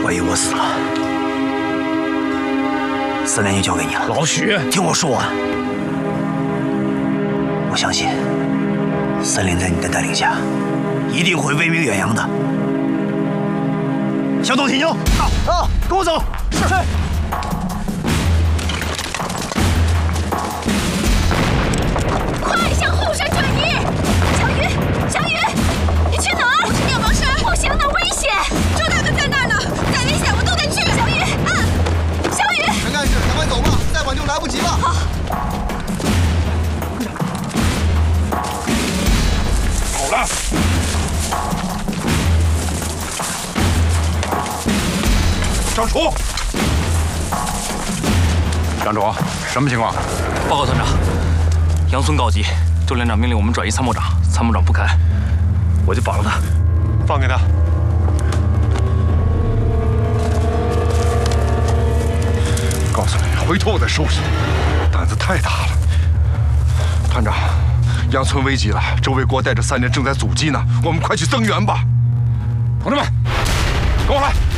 万一我死了，4年就交给你了。 老许， 听我说完。我相信，森林在你的带领下，一定会威名远扬的。小董铁牛，好，跟我走。是。 快向后山转移！小雨，你去哪儿？我去妙高山。不行，那危险。周大哥在那儿呢，再危险我都得去。小雨，小雨， 陈干事，赶快走吧，再晚就来不及了。 好。 好了。张楚，张楚，什么情况？ 报告团长，杨村告急，周连长命令我们转移参谋长，参谋长不开，我就绑了他。 放开他。 告诉你，回头我再收拾你，胆子太大了。团长，杨村危急了，周卫国带着3连正在阻击呢，我们快去增援吧。同志们，跟我来。